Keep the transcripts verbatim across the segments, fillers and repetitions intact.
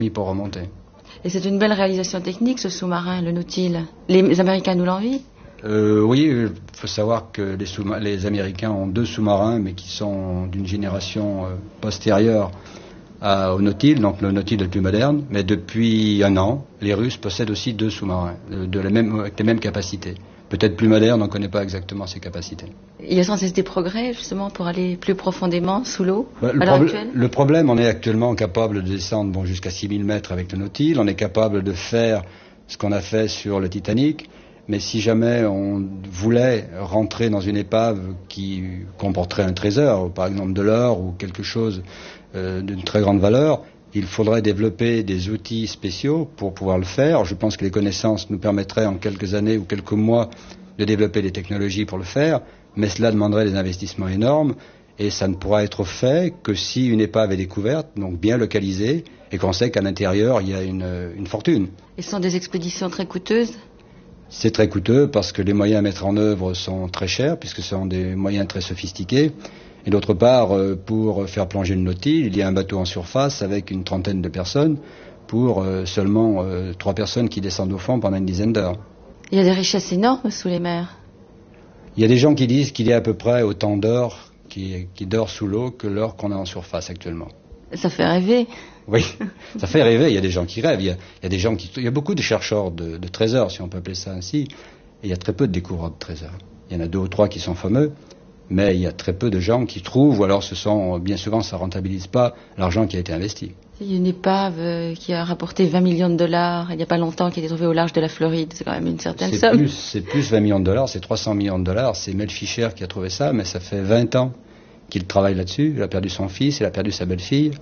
pour remonter. Et c'est une belle réalisation technique, ce sous-marin, le Nautil. Les Américains nous l'envient ? euh, Oui, il faut savoir que les, sous- les Américains ont deux sous-marins, mais qui sont d'une génération euh, postérieure à, au Nautil, donc le Nautil est le plus moderne. Mais depuis un an, les Russes possèdent aussi deux sous-marins, de, de la même, avec les mêmes capacités. Peut-être plus modernes, on ne connaît pas exactement ces capacités. Il y a sans cesse des progrès, justement, pour aller plus profondément sous l'eau, bah, le, à l'heure prob- actuelle ? le problème, on est actuellement capable de descendre bon, jusqu'à six mille mètres avec le Nautil. On est capable de faire ce qu'on a fait sur le Titanic. Mais si jamais on voulait rentrer dans une épave qui comporterait un trésor, par exemple de l'or ou quelque chose euh, d'une très grande valeur, il faudrait développer des outils spéciaux pour pouvoir le faire. Je pense que les connaissances nous permettraient en quelques années ou quelques mois de développer des technologies pour le faire, mais cela demanderait des investissements énormes et ça ne pourra être fait que si une épave est découverte, donc bien localisée, et qu'on sait qu'à l'intérieur il y a une, une fortune. Et ce sont des expéditions très coûteuses ? C'est très coûteux parce que les moyens à mettre en œuvre sont très chers puisque ce sont des moyens très sophistiqués. Et d'autre part, pour faire plonger le Nautil, il y a un bateau en surface avec une trentaine de personnes pour seulement euh, trois personnes qui descendent au fond pendant une dizaine d'heures. Il y a des richesses énormes sous les mers. Il y a des gens qui disent qu'il y a à peu près autant d'or qui, qui dort sous l'eau que l'or qu'on a en surface actuellement. Ça fait rêver. Oui, ça fait rêver. Il y a des gens qui rêvent. Il y a, il y a des gens qui, il y a beaucoup de chercheurs de, de trésors, si on peut appeler ça ainsi. Et il y a très peu de découvreurs de trésors. Il y en a deux ou trois qui sont fameux, mais il y a très peu de gens qui trouvent, ou alors ce sont, bien souvent, ça rentabilise pas l'argent qui a été investi. Il y a une épave euh, qui a rapporté vingt millions de dollars, il n'y a pas longtemps, qui a été trouvée au large de la Floride. C'est quand même une certaine c'est somme. Plus, c'est plus vingt millions de dollars, c'est trois cents millions de dollars. C'est Mel Fisher qui a trouvé ça, mais ça fait vingt ans qu'il travaille là-dessus. Il a perdu son fils, il a perdu sa belle-fille.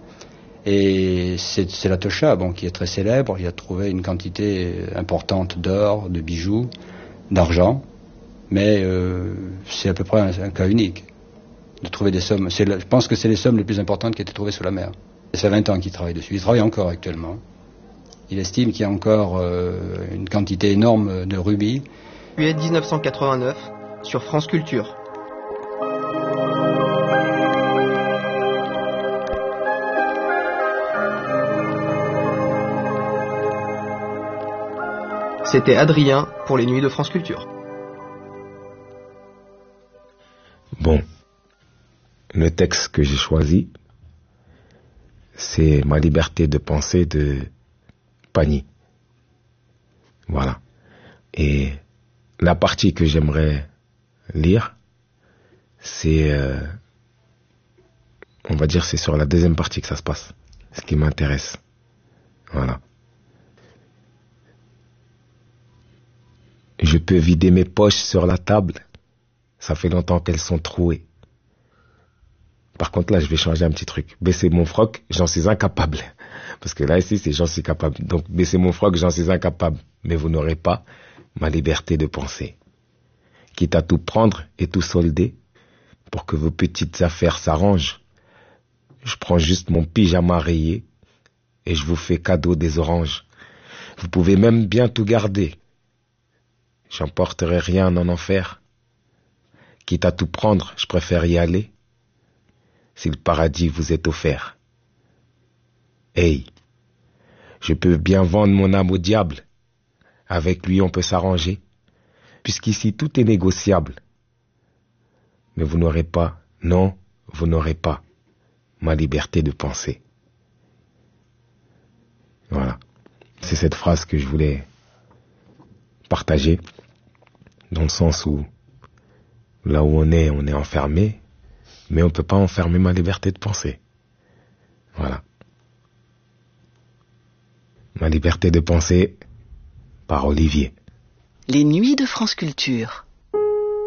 Et c'est, c'est la Tosha, bon, qui est très célèbre. Il a trouvé une quantité importante d'or, de bijoux, d'argent. Mais euh, c'est à peu près un, un cas unique de trouver des sommes. C'est, je pense que c'est les sommes les plus importantes qui ont été trouvées sous la mer. Ça fait vingt ans qu'il travaille dessus. Il travaille encore actuellement. Il estime qu'il y a encore euh, une quantité énorme de rubis. Juillet dix-neuf cent quatre-vingt-neuf, sur France Culture. C'était Adrien pour les Nuits de France Culture. Bon, le texte que j'ai choisi, c'est Ma liberté de penser de Pagny. Voilà. Et la partie que j'aimerais lire, c'est, euh, on va dire, c'est sur la deuxième partie que ça se passe. Ce qui m'intéresse. Voilà. Je peux vider mes poches sur la table. Ça fait longtemps qu'elles sont trouées. Par contre, là, je vais changer un petit truc. Baisser mon froc, j'en suis incapable. Parce que là, ici, c'est j'en suis capable. Donc, baisser mon froc, j'en suis incapable. Mais vous n'aurez pas ma liberté de penser. Quitte à tout prendre et tout solder, pour que vos petites affaires s'arrangent, je prends juste mon pyjama rayé et je vous fais cadeau des oranges. Vous pouvez même bien tout garder. J'emporterai rien en enfer. Quitte à tout prendre, je préfère y aller. Si le paradis vous est offert. Hey, je peux bien vendre mon âme au diable. Avec lui, on peut s'arranger. Puisqu'ici, tout est négociable. Mais vous n'aurez pas, non, vous n'aurez pas ma liberté de penser. Voilà. C'est cette phrase que je voulais partager. Dans le sens où, là où on est, on est enfermé. Mais on ne peut pas enfermer ma liberté de penser. Voilà. Ma liberté de penser par Olivier. Les Nuits de France Culture.